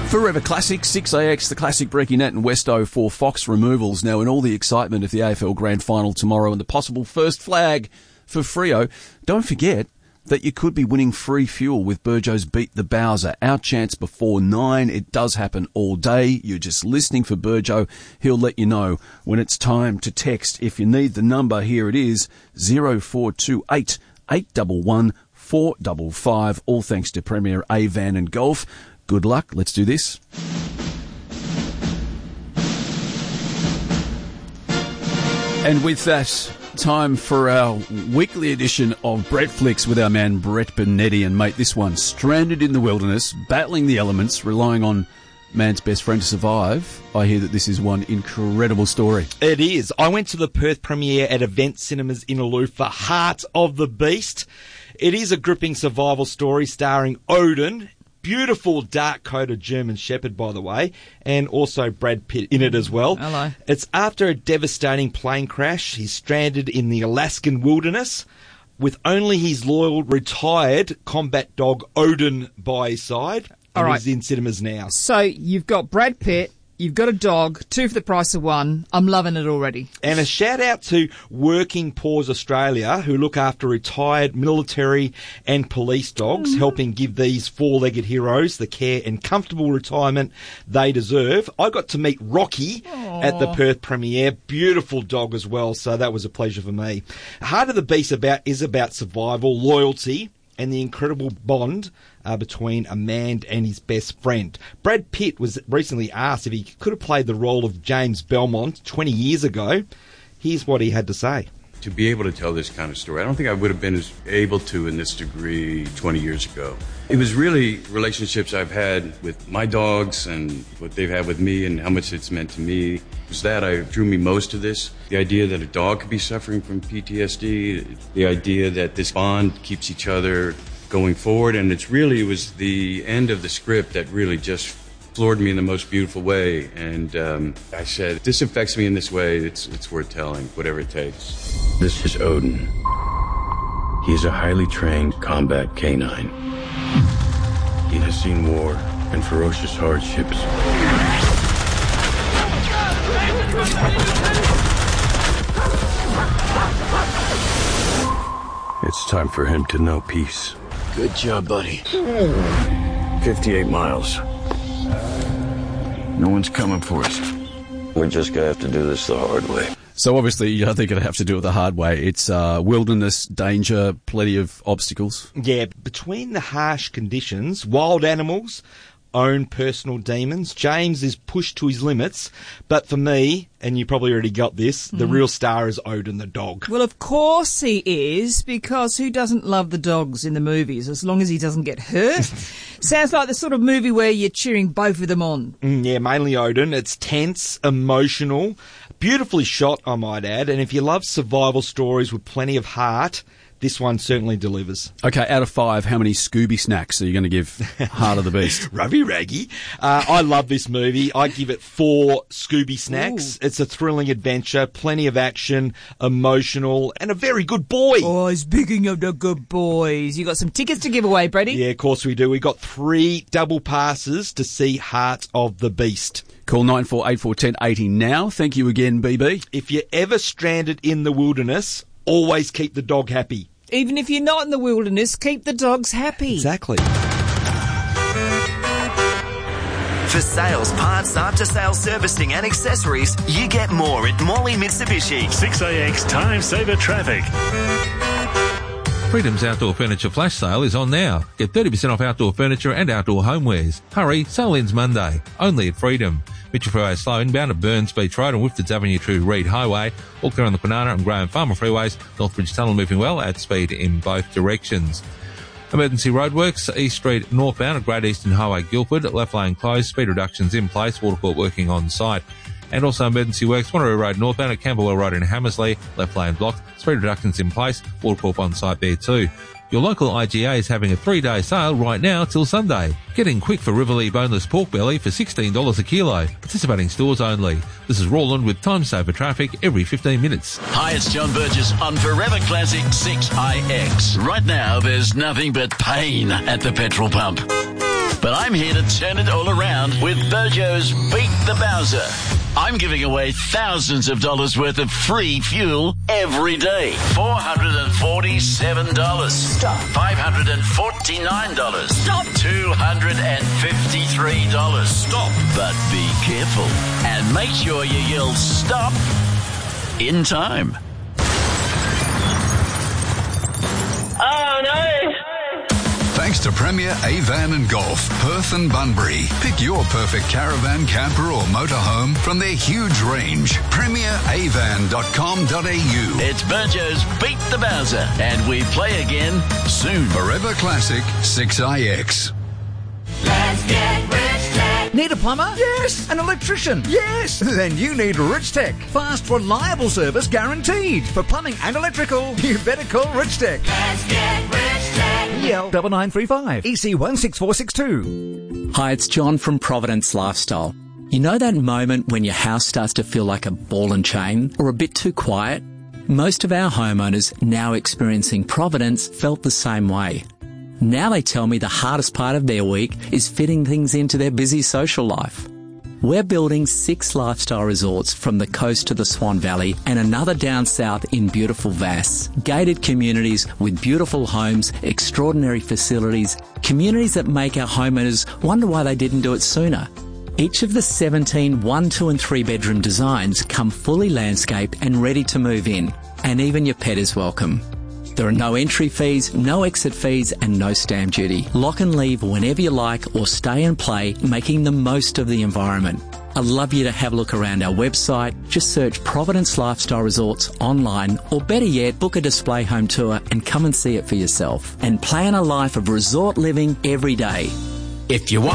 Forever Classic, 6AX, the classic Breaky Nat and Westo for Fox Removals. Now, in all the excitement of the AFL Grand Final tomorrow and the possible first flag for Freo, don't forget that you could be winning free fuel with Burjo's Beat the Bowser. Our chance before 9. It does happen all day. You're just listening for Burjo. He'll let you know when it's time to text. If you need the number, here it is, 0428 811 455. All thanks to Premier Avan and Golf. Good luck. Let's do this. And with that, time for our weekly edition of Brett Flicks with our man Brett Benetti. And mate, this one, stranded in the wilderness, battling the elements, relying on man's best friend to survive. I hear that this is one incredible story. It is. I went to the Perth premiere at Event Cinemas in Innaloo for Heart of the Beast. It is a gripping survival story starring Odin. Beautiful dark-coated German Shepherd, by the way, and also Brad Pitt in it as well. Hello. It's after a devastating plane crash. He's stranded in the Alaskan wilderness with only his loyal, retired combat dog Odin by his side. All right. He's in cinemas now. So you've got Brad Pitt, you've got a dog, 2 for the price of 1. I'm loving it already. And a shout out to Working Paws Australia, who look after retired military and police dogs, helping give these 4-legged heroes the care and comfortable retirement they deserve. I got to meet Rocky at the Perth premiere. Beautiful dog as well, so that was a pleasure for me. Heart of the Beast is about survival, loyalty, and the incredible bond between a man and his best friend. Brad Pitt was recently asked if he could have played the role of James Belmont 20 years ago. Here's what he had to say. To be able to tell this kind of story, I don't think I would have been as able to in this degree 20 years ago. It was really relationships I've had with my dogs and what they've had with me and how much it's meant to me. It was that drew me most to this. The idea that a dog could be suffering from PTSD, the idea that this bond keeps each other going forward, and it was the end of the script that really just floored me in the most beautiful way. And I said, if this affects me in this way, it's worth telling, whatever it takes. This is Odin. He is a highly trained combat canine. He has seen war and ferocious hardships. It's time for him to know peace. Good job, buddy. 58 miles. No one's coming for us. We're just gonna have to do this the hard way. So obviously, I think I'd have to do it the hard way. It's wilderness, danger, plenty of obstacles. Yeah, between the harsh conditions, wild animals, own personal demons, James is pushed to his limits. But for me, and you probably already got this, the real star is Odin the dog. Well, of course he is, because who doesn't love the dogs in the movies, as long as he doesn't get hurt? Sounds like the sort of movie where you're cheering both of them on. Yeah, mainly Odin. It's tense, emotional, beautifully shot, I might add. And if you love survival stories with plenty of heart, this one certainly delivers. Okay, out of 5, how many Scooby snacks are you going to give Heart of the Beast? Rubby Raggy. I love this movie. I give it 4 Scooby snacks. Ooh. It's a thrilling adventure, plenty of action, emotional, and a very good boy. Oh, speaking of the good boys, you got some tickets to give away, Brady? Yeah, of course we do. We got 3 double passes to see Heart of the Beast. Call 94841080 now. Thank you again, BB. If you're ever stranded in the wilderness, always keep the dog happy. Even if you're not in the wilderness, keep the dogs happy. Exactly. For sales, parts, after-sales servicing and accessories, you get more at Morley Mitsubishi. 6AX Time Saver Traffic. Freedom's Outdoor Furniture Flash Sale is on now. Get 30% off outdoor furniture and outdoor homewares. Hurry, sale ends Monday. Only at Freedom. Mitchell Freeway slow inbound at Burns Beach Road and Whifford's Avenue to Reed Highway. All clear on the Kwinana and Graham Farmer Freeways. Northbridge Tunnel moving well at speed in both directions. Emergency roadworks, East Street northbound at Great Eastern Highway Guildford. Left lane closed, speed reductions in place, Watercourt working on site. And also emergency works, Wanneroo Road northbound at Camberwell Road in Hammersley. Left lane blocked, speed reductions in place, Watercourt on site there too. Your local IGA is having a 3-day sale right now till Sunday. Get in quick for Riverlea boneless pork belly for $16 a kilo. Participating stores only. This is Roland with Time Saver Traffic every 15 minutes. Hi, it's John Burgess on Forever Classic 6IX. Right now, there's nothing but pain at the petrol pump. but I'm here to turn it all around with Burjo's Beat the Bowser. I'm giving away thousands of dollars worth of free fuel every day. $447. Stop. $549. Stop. $253. Stop. But be careful and make sure you yell stop in time. Oh, no. Thanks to Premier Avan and Golf, Perth and Bunbury. Pick your perfect caravan, camper or motorhome from their huge range. PremierAvan.com.au. It's Burjo's Beat the Bowser, and we play again soon. Forever Classic 6iX. Let's get Rich Tech. Need a plumber? Yes. An electrician? Yes. Then you need Rich Tech. Fast, reliable service guaranteed. For plumbing and electrical, you better call Rich Tech. Let's get Rich Tech. EL 9935 EC 16462. Hi, it's John from Providence Lifestyle. You know that moment when your house starts to feel like a ball and chain or a bit too quiet? Most of our homeowners now experiencing Providence felt the same way. Now they tell me the hardest part of their week is fitting things into their busy social life. We're building 6 lifestyle resorts from the coast to the Swan Valley and another down south in beautiful Vass. Gated communities with beautiful homes, extraordinary facilities, communities that make our homeowners wonder why they didn't do it sooner. Each of the 17 1, 2 and 3 bedroom designs come fully landscaped and ready to move in. And even your pet is welcome. There are no entry fees, no exit fees and no stamp duty. Lock and leave whenever you like or stay and play, making the most of the environment. I'd love you to have a look around our website. Just search Providence Lifestyle Resorts online, or better yet, book a display home tour and come and see it for yourself. And plan a life of resort living every day. If you want